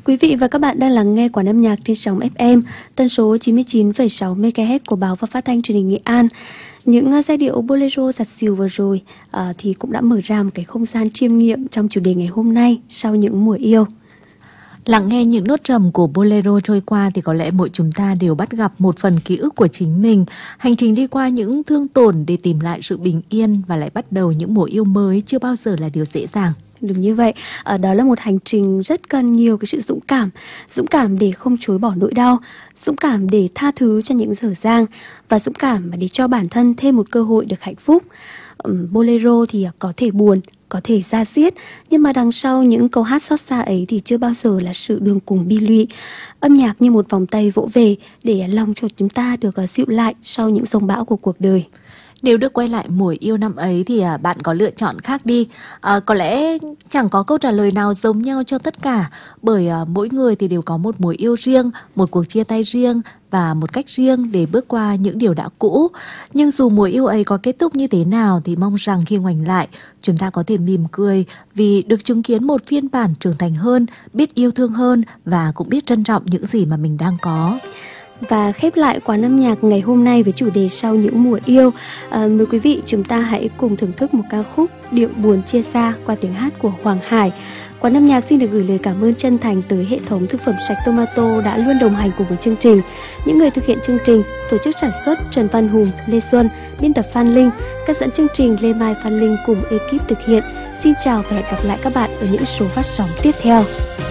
Quý vị và các bạn đang lắng nghe Quán âm nhạc trên sóng FM, tần số 99,6 MHz của báo và phát thanh truyền hình Nghệ An. Những giai điệu bolero giặt dìu vừa rồi thì cũng đã mở ra một cái không gian chiêm nghiệm trong chủ đề ngày hôm nay sau những mùa yêu. Lắng nghe những nốt trầm của bolero trôi qua thì có lẽ mỗi chúng ta đều bắt gặp một phần ký ức của chính mình. Hành trình đi qua những thương tổn để tìm lại sự bình yên và lại bắt đầu những mùa yêu mới chưa bao giờ là điều dễ dàng. Đúng như vậy, đó là một hành trình rất cần nhiều cái sự dũng cảm để không chối bỏ nỗi đau, dũng cảm để tha thứ cho những dở dang và dũng cảm để cho bản thân thêm một cơ hội được hạnh phúc. Bolero thì có thể buồn, có thể da diết, nhưng mà đằng sau những câu hát xót xa ấy thì chưa bao giờ là sự đường cùng bi lụy. Âm nhạc như một vòng tay vỗ về để lòng cho chúng ta được dịu lại sau những giông bão của cuộc đời. Nếu được quay lại mùa yêu năm ấy thì bạn có lựa chọn khác đi. Có lẽ chẳng có câu trả lời nào giống nhau cho tất cả, bởi mỗi người thì đều có một mùa yêu riêng, một cuộc chia tay riêng và một cách riêng để bước qua những điều đã cũ. Nhưng dù mùa yêu ấy có kết thúc như thế nào thì mong rằng khi ngoảnh lại, chúng ta có thể mỉm cười vì được chứng kiến một phiên bản trưởng thành hơn, biết yêu thương hơn và cũng biết trân trọng những gì mà mình đang có. Và khép lại Quán âm nhạc ngày hôm nay với chủ đề sau những mùa yêu. Mời quý vị chúng ta hãy cùng thưởng thức một ca khúc Điệu buồn chia xa qua tiếng hát của Hoàng Hải. Quán âm nhạc xin được gửi lời cảm ơn chân thành tới hệ thống thực phẩm sạch Tomato đã luôn đồng hành cùng với chương trình. Những người thực hiện chương trình, tổ chức sản xuất Trần Văn Hùng, Lê Xuân, biên tập Phan Linh, các dẫn chương trình Lê Mai, Phan Linh cùng ekip thực hiện. Xin chào và hẹn gặp lại các bạn ở những số phát sóng tiếp theo.